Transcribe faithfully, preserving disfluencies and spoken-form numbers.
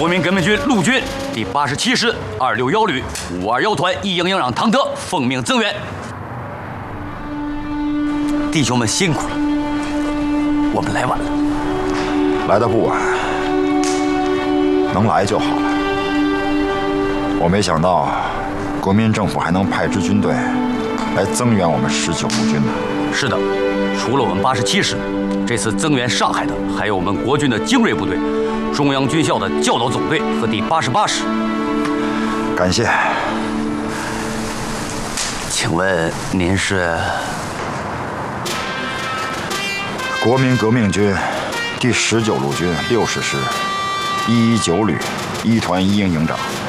国民革命军陆军第八十七师二六幺旅五二幺团一营营长唐德奉命增援。弟兄们辛苦了，我们来晚了。 来的不晚，能来就好了。我没想到，国民政府还能派支军队来增援我们十九路军呢。 是的，除了我们八十七师，这次增援上海的还有我们国军的精锐部队。 中央军校的教导总队和第八十八师， 感谢。 请问您是？ 国民革命军第十九路军六十师一一九旅一团一营营长